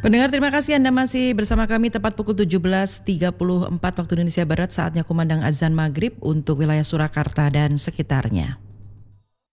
Pendengar, terima kasih Anda masih bersama kami tepat pukul 17.34 waktu Indonesia Barat, saatnya kumandang azan maghrib untuk wilayah Surakarta dan sekitarnya.